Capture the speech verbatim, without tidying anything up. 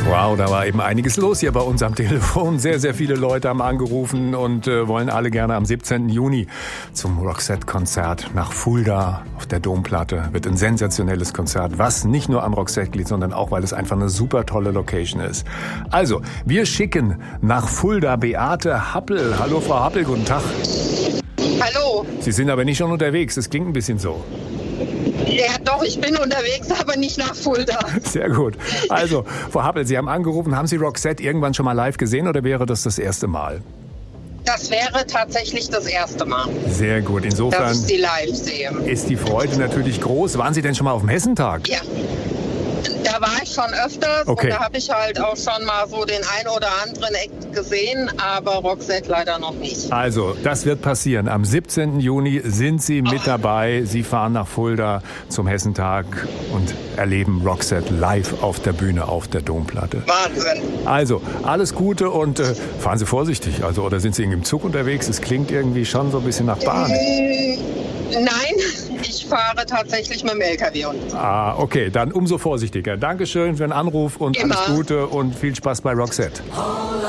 Wow, da war eben einiges los hier bei uns am Telefon. Sehr, sehr viele Leute haben angerufen und äh, wollen alle gerne am siebzehnten Juni zum Roxette-Konzert nach Fulda auf der Domplatte. Wird ein sensationelles Konzert, was nicht nur am Roxette liegt, sondern auch, weil es einfach eine super tolle Location ist. Also, wir schicken nach Fulda Beate Happel. Hallo Frau Happel, guten Tag. Hallo. Sie sind aber nicht schon unterwegs, das klingt ein bisschen so. Ja, doch, ich bin unterwegs, aber nicht nach Fulda. Sehr gut. Also, Frau Happel, Sie haben angerufen, haben Sie Roxette irgendwann schon mal live gesehen oder wäre das das erste Mal? Das wäre tatsächlich das erste Mal, Sehr gut. Insofern dass ich sie live sehe. ist die Freude natürlich groß. Waren Sie denn schon mal auf dem Hessentag? Ja, da war ich schon öfters Okay. und da habe ich halt auch schon mal so den ein oder anderen Act gesehen, aber Roxette leider noch nicht. Also, das wird passieren. Am siebzehnten Juni sind Sie mit dabei. Sie fahren nach Fulda zum Hessentag und erleben Roxette live auf der Bühne, auf der Domplatte. Wahnsinn. Also, alles Gute und äh, fahren Sie vorsichtig. Also, oder sind Sie irgendwie im Zug unterwegs? Es klingt irgendwie schon so ein bisschen nach Bahn. Äh, nein, ich fahre tatsächlich mit dem L K W und Ah, okay, dann umso vorsichtiger. Dankeschön für den Anruf und Immer. alles Gute und viel Spaß bei Roxette.